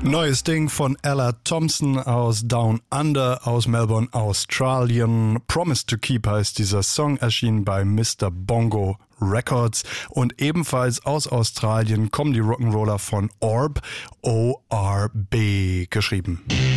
Neues Ding von Ella Thompson aus Down Under aus Melbourne, Australien. Promise to Keep heißt dieser Song, erschien bei Mr. Bongo Records. Und ebenfalls aus Australien kommen die Rock'n'Roller von Orb, O-R-B geschrieben.